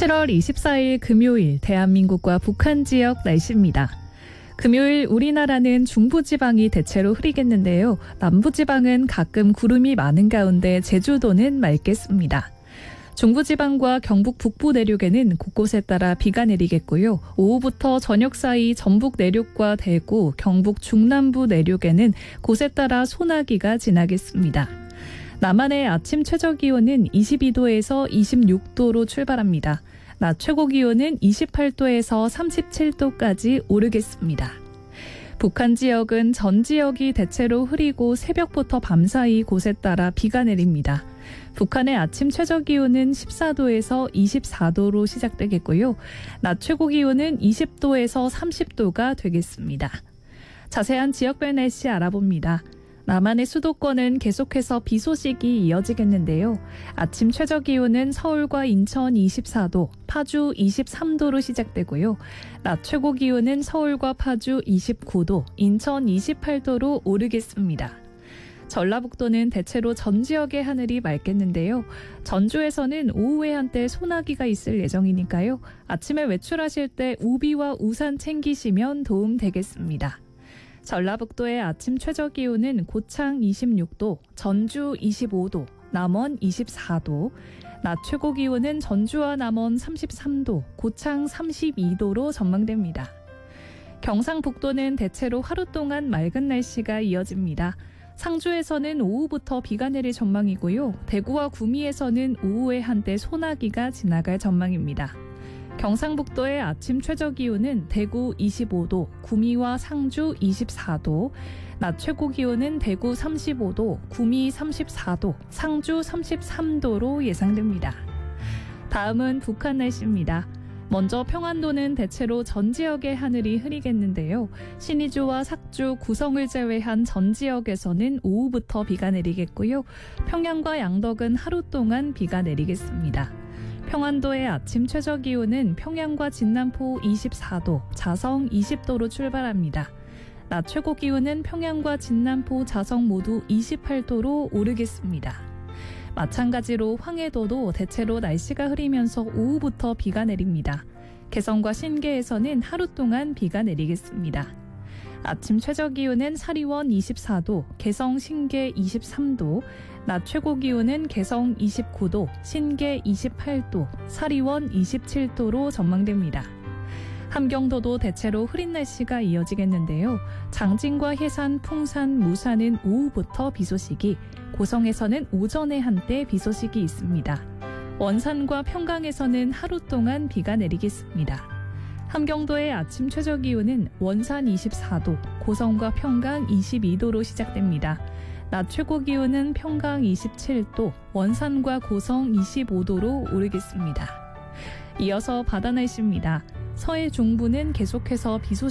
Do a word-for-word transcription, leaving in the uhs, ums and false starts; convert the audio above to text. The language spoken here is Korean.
칠월 이십사일 금요일 대한민국과 북한 지역 날씨입니다. 금요일 우리나라는 중부지방이 대체로 흐리겠는데요. 남부지방은 가끔 구름이 많은 가운데 제주도는 맑겠습니다. 중부지방과 경북 북부 내륙에는 곳곳에 따라 비가 내리겠고요. 오후부터 저녁 사이 전북 내륙과 대구, 경북 중남부 내륙에는 곳에 따라 소나기가 지나겠습니다. 남한의 아침 최저기온은 이십이도에서 이십육도로 출발합니다. 낮 최고기온은 이십팔도에서 삼십칠도까지 오르겠습니다. 북한 지역은 전 지역이 대체로 흐리고 새벽부터 밤사이 곳에 따라 비가 내립니다. 북한의 아침 최저기온은 십사도에서 이십사도로 시작되겠고요. 낮 최고기온은 이십도에서 삼십도가 되겠습니다. 자세한 지역별 날씨 알아봅니다. 남한의 수도권은 계속해서 비 소식이 이어지겠는데요. 아침 최저기온은 서울과 인천 이십사도, 파주 이십삼도로 시작되고요. 낮 최고기온은 서울과 파주 이십구도, 인천 이십팔도로 오르겠습니다. 전라북도는 대체로 전 지역의 하늘이 맑겠는데요. 전주에서는 오후에 한때 소나기가 있을 예정이니까요. 아침에 외출하실 때 우비와 우산 챙기시면 도움 되겠습니다. 전라북도의 아침 최저기온은 고창 이십육도, 전주 이십오도, 남원 이십사도, 낮 최고기온은 전주와 남원 삼십삼도, 고창 삼십이도로 전망됩니다. 경상북도는 대체로 하루 동안 맑은 날씨가 이어집니다. 상주에서는 오후부터 비가 내릴 전망이고요. 대구와 구미에서는 오후에 한때 소나기가 지나갈 전망입니다. 경상북도의 아침 최저기온은 대구 이십오도, 구미와 상주 이십사도, 낮 최고기온은 대구 삼십오도, 구미 삼십사도, 상주 삼십삼도로 예상됩니다. 다음은 북한 날씨입니다. 먼저 평안도는 대체로 전 지역의 하늘이 흐리겠는데요. 신의주와 삭주, 구성을 제외한 전 지역에서는 오후부터 비가 내리겠고요. 평양과 양덕은 하루 동안 비가 내리겠습니다. 평안도의 아침 최저기온은 평양과 진남포 이십사도, 자성 이십도로 출발합니다. 낮 최고기온은 평양과 진남포, 자성 모두 이십팔도로 오르겠습니다. 마찬가지로 황해도도 대체로 날씨가 흐리면서 오후부터 비가 내립니다. 개성과 신계에서는 하루 동안 비가 내리겠습니다. 아침 최저기온은 사리원 이십사도, 개성 신계 이십삼도, 낮 최고기온은 개성 이십구도, 신계 이십팔도, 사리원 이십칠도로 전망됩니다. 함경도도 대체로 흐린 날씨가 이어지겠는데요. 장진과 해산, 풍산, 무산은 오후부터 비 소식이, 고성에서는 오전에 한때 비 소식이 있습니다. 원산과 평강에서는 하루 동안 비가 내리겠습니다. 함경도의 아침 최저기온은 원산 이십사도, 고성과 평강 이십이도로 시작됩니다. 낮 최고기온은 평강 이십칠도, 원산과 고성 이십오도로 오르겠습니다. 이어서 바다 날씨입니다. 서해 중부는 계속해서 비 소식이